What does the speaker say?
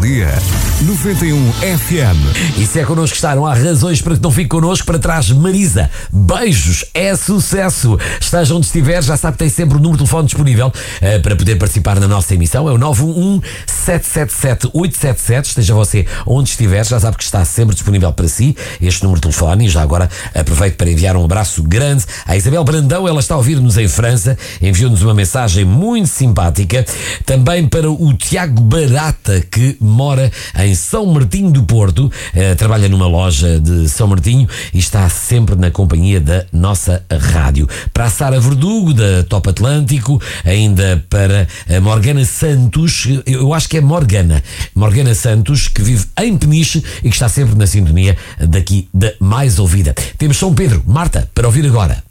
dia. 91 FM. E se é connosco que está, não há razões para que não fique connosco. Para trás, Marisa. Beijos, é sucesso. Esteja onde estiver, já sabe que tem sempre o número de telefone disponível para poder participar na nossa emissão. É o 911-777-877. Esteja você onde estiver, já sabe que está sempre disponível para si este número de telefone. E já agora aproveito para enviar um abraço grande à Isabel Brandão. Ela está a ouvir-nos em França, enviou-nos uma mensagem muito simpática. Também para o Tiago Barata, que mora em São Martinho do Porto, trabalha numa loja de São Martinho e está sempre na companhia da nossa rádio. Para a Sara Verdugo, da Top Atlântico, ainda para a Morgana Santos, eu acho que é Morgana Santos, que vive em Peniche e que está sempre na sintonia daqui da Mais Ouvida. Temos São Pedro, Marta, para ouvir agora.